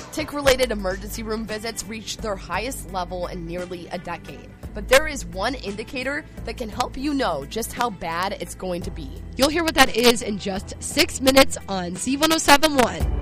Tick-related emergency room visits reached their highest level in nearly a decade. But there is one indicator that can help you know just how bad it's going to be. You'll hear what that is in just 6 minutes on Z1071.